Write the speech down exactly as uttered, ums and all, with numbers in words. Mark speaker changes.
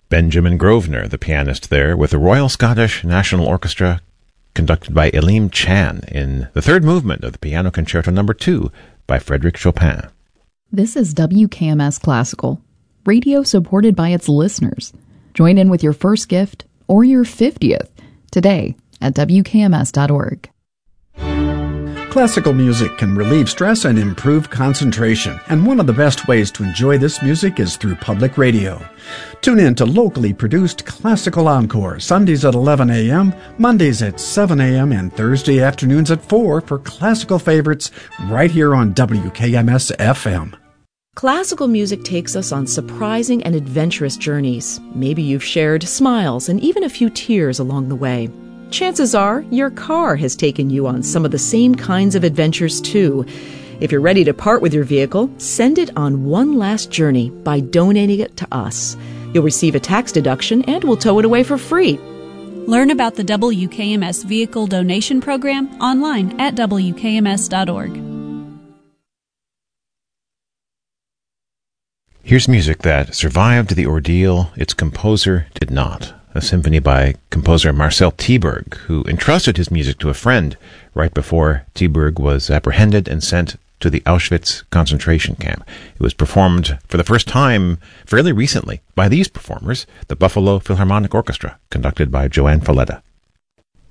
Speaker 1: Benjamin Grosvenor, the pianist there, with the Royal Scottish National Orchestra, conducted by Elim Chan, in the third movement of the Piano Concerto Number Two by Frédéric Chopin.
Speaker 2: This is W K M S Classical, radio supported by its listeners. Join in with your first gift or your fiftieth today at W K M S dot org.
Speaker 3: Classical music can relieve stress and improve concentration, and one of the best ways to enjoy this music is through public radio. Tune in to locally produced Classical Encore, Sundays at eleven a.m., Mondays at seven a.m., and Thursday afternoons at four for classical favorites right here on W K M S F M.
Speaker 4: Classical music takes us on surprising and adventurous journeys. Maybe you've shared smiles and even a few tears along the way. Chances are your car has taken you on some of the same kinds of adventures too. If you're ready to part with your vehicle, send it on one last journey by donating it to us. You'll receive a tax deduction and we'll tow it away for free.
Speaker 5: Learn about the W K M S Vehicle Donation Program online at W K M S dot org.
Speaker 1: Here's music that survived the ordeal its composer did not. A symphony by composer Marcel Tieberg, who entrusted his music to a friend right before Tieberg was apprehended and sent to the Auschwitz concentration camp. It was performed for the first time fairly recently by these performers, the Buffalo Philharmonic Orchestra, conducted by Joanne Falletta.